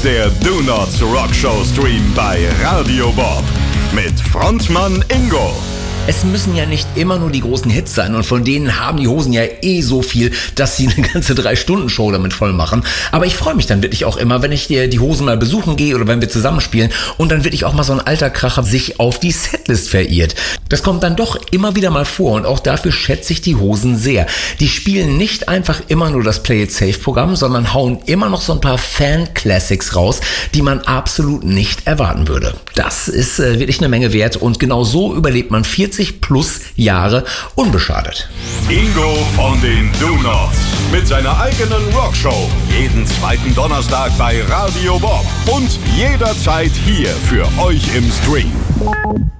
der Do Nots Rock Show Stream bei Radio Bob mit Frontmann Ingo. Es müssen ja nicht immer nur die großen Hits sein und von denen haben die Hosen ja so viel, dass sie eine ganze 3-Stunden-Show damit voll machen. Aber ich freue mich dann wirklich auch immer, wenn ich dir die Hosen mal besuchen gehe oder wenn wir zusammenspielen und dann wirklich auch mal so ein alter Kracher sich auf die Setlist verirrt. Das kommt dann doch immer wieder mal vor und auch dafür schätze ich die Hosen sehr. Die spielen nicht einfach immer nur das Play It Safe Programm, sondern hauen immer noch so ein paar Fan-Classics raus, die man absolut nicht erwarten würde. Das ist wirklich eine Menge wert und genau so überlebt man 40 plus Jahre unbeschadet. Ingo von den Do Nots mit seiner eigenen Rockshow. Jeden zweiten Donnerstag bei Radio Bob und jederzeit hier für euch im Stream.